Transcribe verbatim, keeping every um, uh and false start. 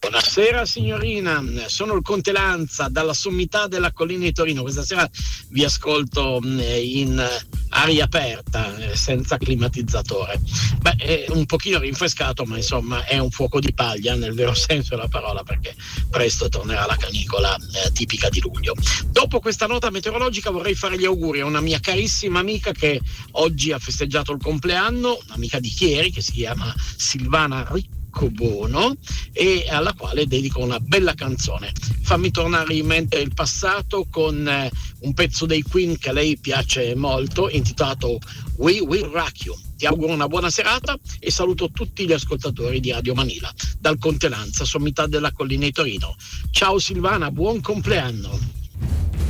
Buonasera signorina, sono il Conte Lanza dalla sommità della collina di Torino. Questa sera vi ascolto in aria aperta, senza climatizzatore. Beh, è un pochino rinfrescato, ma insomma è un fuoco di paglia nel vero senso della parola, perché presto tornerà la canicola eh, tipica di luglio. Dopo questa nota meteorologica vorrei fare gli auguri a una mia carissima amica che oggi ha festeggiato il compleanno, un'amica di Chieri che si chiama Silvana Ricco Bono, e alla quale dedico una bella canzone. Fammi tornare in mente il passato con eh, un pezzo dei Queen che a lei piace molto, intitolato We Will Rock You. Ti auguro una buona serata e saluto tutti gli ascoltatori di Radio Manila dal Conte Lanza, sommità della collina di Torino. Ciao Silvana, buon compleanno.